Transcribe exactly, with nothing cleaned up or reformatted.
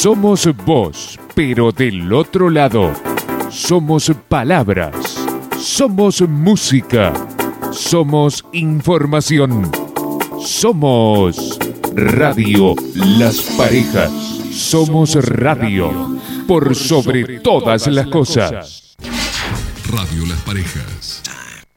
Somos voz, pero del otro lado. Somos palabras. Somos música. Somos información. Somos Radio Las Parejas. Somos radio por sobre todas las cosas. Radio Las Parejas.